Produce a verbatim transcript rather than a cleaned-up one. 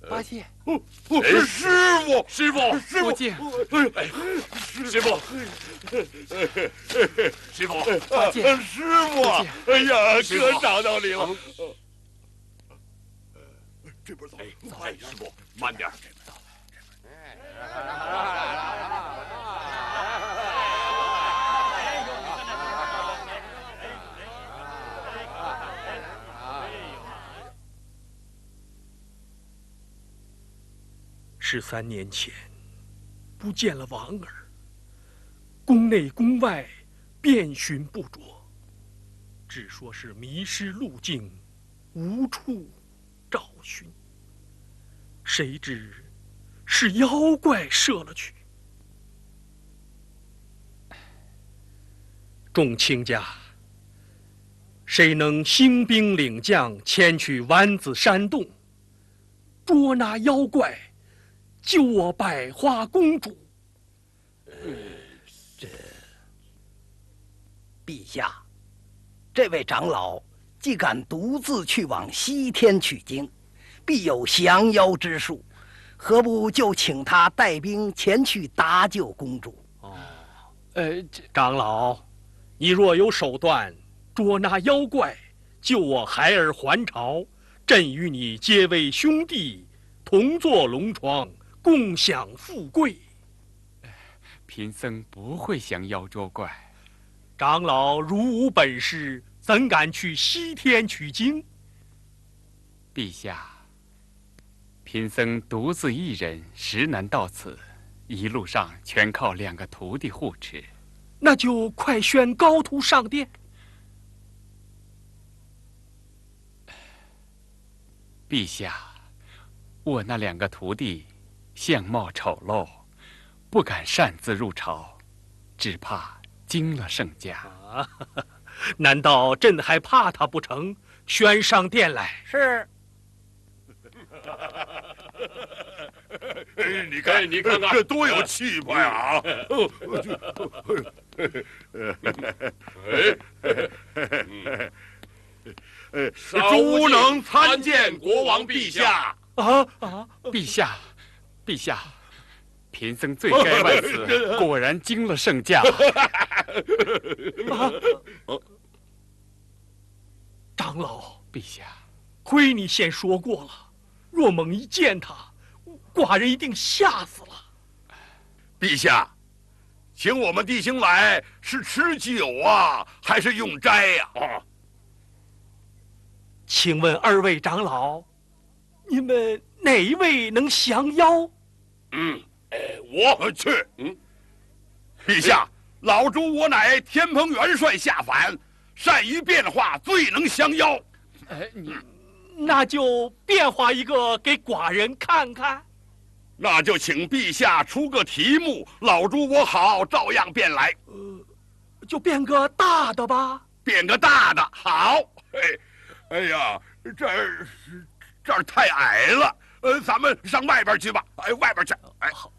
八戒， 师傅， 师傅， 师傅， 八戒， 哎，师傅，师傅， 八戒， 师傅，哎呀，哥找到你了。这边走， 哎，师傅，慢点。 十三年前，不见了王儿，宫内宫外遍寻不着，只说是迷失路径，无处找寻。谁知是妖怪射了去。众卿家，谁能兴兵领将前去湾子山洞，捉拿妖怪，救我百花公主？ 这陛下，这位长老既敢独自去往西天取经，必有降妖之术，何不就请他带兵前去搭救公主？ 哦，呃，长老，你若有手段捉拿妖怪，救我孩儿还朝，朕与你结为兄弟，同坐龙床，共享富贵。 贫僧不会降妖捉怪。 长老如无本事，怎敢去西天取经？ 陛下，贫僧独自一人，实难到此，一路上全靠两个徒弟护持。 那就快宣高徒上殿。 陛下，我那两个徒弟相貌丑陋，不敢擅自入朝，只怕惊了圣驾。 啊，难道朕还怕他不成？宣上殿来。 是。 哎，你看， 你看看， 这多有气派啊！哎，朱能参见国王陛下。 啊啊！ 陛下，陛下，贫僧罪该万死，果然惊了圣驾。 啊！长老， 陛下， 亏你先说过了，若猛一见他，寡人一定吓死了。 陛下，请我们弟兄来是吃酒啊，还是用斋呀？啊， 请问二位长老，你们哪一位能降妖？ 嗯，我去。嗯，陛下，老朱我乃天蓬元帅下凡，善于变化，最能降妖。 哎，你那就变化一个给寡人看看。 那就请陛下出个题目，老朱我好照样变来。 呃，就变个大的吧。 变个大的，好。哎，哎呀，这儿这儿太矮了，呃，咱们上外边去吧。哎，外边去。哎，好。